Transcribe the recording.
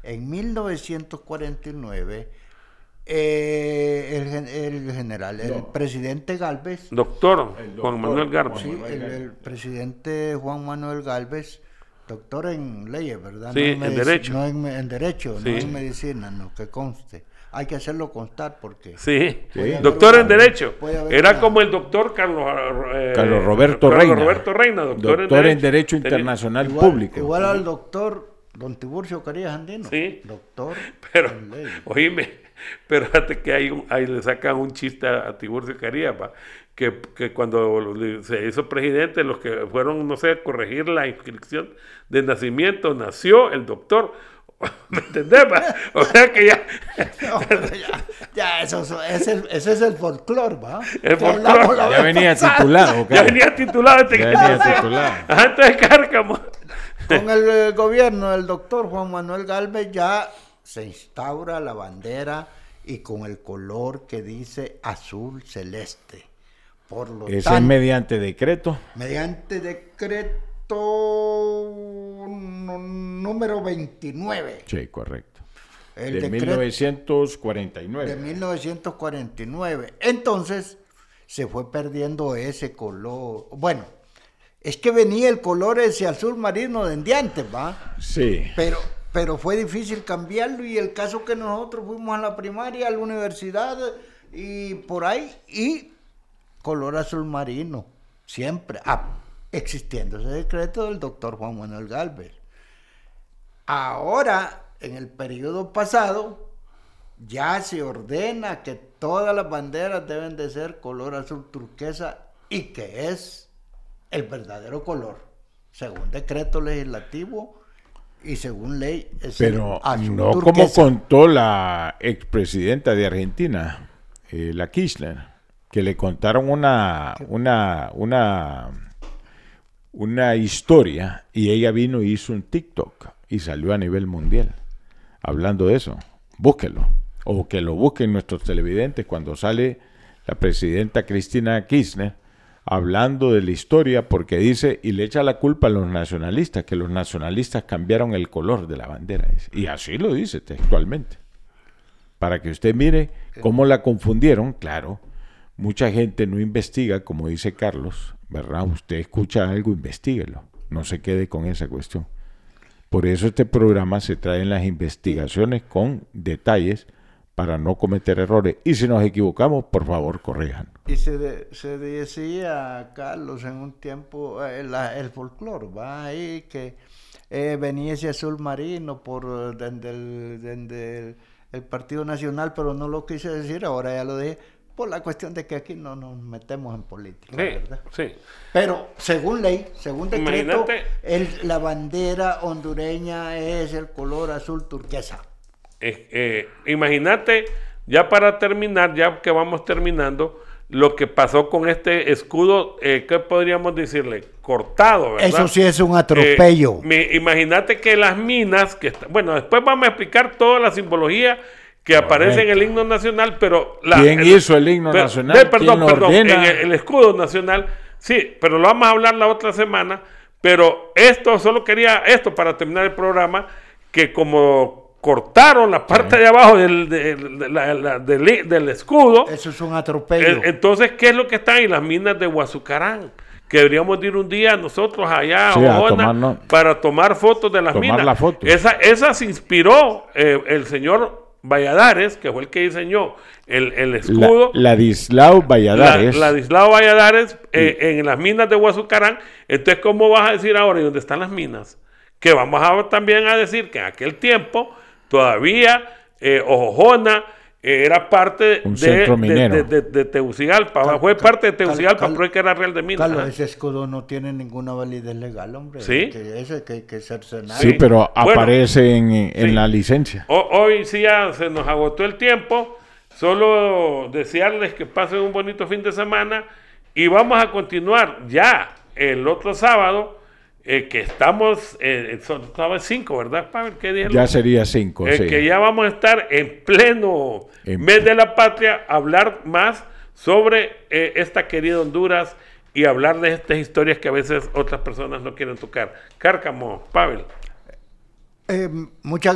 en 1949, el presidente Gálvez, Doctor Juan Manuel Gálvez. sí, el presidente Juan Manuel Gálvez, doctor en leyes, ¿verdad? Sí, no en derecho. No en derecho, Sí. no en medicina, no, que conste. Hay que hacerlo constar porque... Sí, Sí. doctor en Derecho. Puede haber Era una- como el doctor Carlos Roberto Reina. Roberto Reina, doctor en Derecho Internacional Igual, Público. igual al doctor don Tiburcio Carías Andino. Sí. Doctor Pero, en leyes. oíme, pero fíjate que ahí le sacan un chiste a Tiburcio Carías, que cuando se hizo presidente, los que fueron, no sé, a corregir la inscripción de nacimiento, nació el doctor. ¿Me entendés? O sea que ya... No, pero ya ese es el folclore, ¿va? El Que folclore. hablamos la Ya vez venía pasada. titulado. Ya venía titulado este Ya que venía nació. titulado. Antes de Cárcamo. Con el gobierno del doctor Juan Manuel Gálvez ya se instaura la bandera y con el color que dice azul celeste. Por lo Ese es tanto, mediante decreto. mediante decreto número 29. Sí, correcto. El De decreto 1949. de 1949. Entonces se fue perdiendo ese color. Bueno, es que venía el color ese azul marino de antes, ¿va? Sí. Pero fue difícil cambiarlo y el caso que nosotros fuimos a la primaria, a la universidad y por ahí, y color azul marino, siempre, existiendo ese decreto del doctor Juan Manuel Gálvez. Ahora, en el periodo pasado, ya se ordena que todas las banderas deben de ser color azul turquesa y que es el verdadero color, según decreto legislativo y según ley. Es Pero el azul no como turquesa. contó la expresidenta de Argentina, la Kirchner, que le contaron una historia y ella vino y hizo un TikTok y salió a nivel mundial hablando de eso. Búsquelo, o que lo busquen nuestros televidentes cuando sale la presidenta Cristina Kirchner hablando de la historia, porque dice, y le echa la culpa a los nacionalistas, que los nacionalistas cambiaron el color de la bandera. Y así lo dice textualmente. Para que usted mire cómo la confundieron. Claro, mucha gente no investiga, como dice Carlos, ¿verdad? Usted escucha algo, investíguelo. No se quede con esa cuestión. Por eso este programa se trae en las investigaciones con detalles para no cometer errores. Y si nos equivocamos, por favor, corrijan. Y se decía, Carlos, en un tiempo, el folclore, va ahí que venía ese azul marino por desde el Partido Nacional, pero no lo quise decir, ahora ya lo dije, por la cuestión de que aquí no nos metemos en política, ¿verdad? Sí. Pero según ley, según decreto, Imagínate. la bandera hondureña es el color azul turquesa. Imagínate, ya para terminar, ya que vamos terminando, lo que pasó con este escudo, ¿qué podríamos decirle? Cortado, ¿verdad? Eso sí es un atropello. Imagínate que las minas, bueno, después vamos a explicar toda la simbología que aparece en el himno nacional, pero... ¿Quién hizo el himno nacional? Perdón, ordena? en el escudo nacional, sí, pero lo vamos a hablar la otra semana, pero solo quería esto para terminar el programa, que como cortaron la parte de abajo del escudo. Eso es un atropello. Entonces, ¿qué es lo que está ahí? Las minas de Huazucarán. Que deberíamos ir un día nosotros allá a Ojona para tomar fotos de las minas. La foto. Esa se inspiró el señor Valladares, que fue el que diseñó el escudo. Ladislao Valladares. Ladislao Valladares en las minas de Huazucarán. Entonces, ¿cómo vas a decir ahora? ¿Y dónde están las minas? Que vamos también a decir que en aquel tiempo todavía Ojona era parte de Tegucigalpa. Fue parte de Tegucigalpa, pero es que era Real de Minas. Carlos, ese escudo no tiene ninguna validez legal, hombre. Sí. Que cercenar. Sí, pero aparece en la licencia. Hoy sí ya se nos agotó el tiempo. Solo desearles que pasen un bonito fin de semana. Y vamos a continuar ya el otro sábado. Que estamos, estaba 5, ¿verdad, Pavel? ¿Qué día? Ya sería 5, sí. Que ya vamos a estar en pleno mes de la patria, hablar más sobre esta querida Honduras y hablar de estas historias que a veces otras personas no quieren tocar. Cárcamo, Pavel. Muchas